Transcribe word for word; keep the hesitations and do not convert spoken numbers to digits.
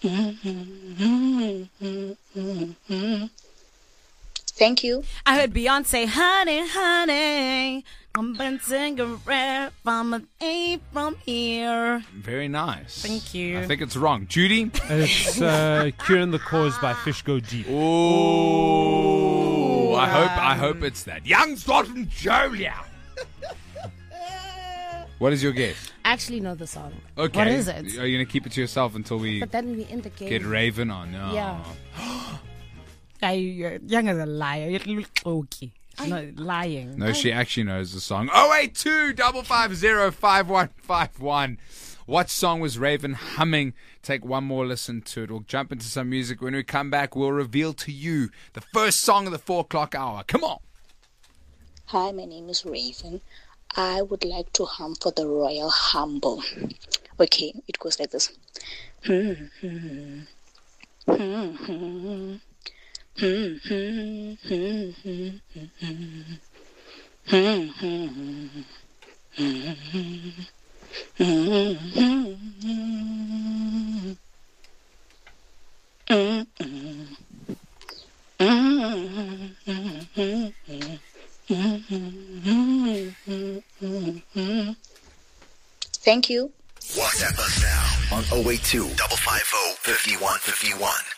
Thank you. I heard Beyonce, honey, honey, I'm a cigarette from an A from here. Very nice. Thank you. I think it's wrong. Judy? It's uh, Curing the Cause by Fish Go Deep. Ooh. I hope I hope it's that. Young Swat from Julia. What is your guess? I actually know the song. Okay. What is it? Are you going to keep it to yourself until we But then we end the game. get Raven on? No. Yeah. Guy, you're young as a liar. You're a little okay. Not lying. No, she actually knows the song. oh eight two, five five zero, five one five one. What song was Raven humming? Take one more listen to it. We'll jump into some music. When we come back, we'll reveal to you the first song of the four o'clock hour. Come on. Hi, my name is Raven. I would like to hum for the Royal Humble. Okay, it goes like this. Thank you. WhatsApp us now on oh eight two, five five zero, five one five one.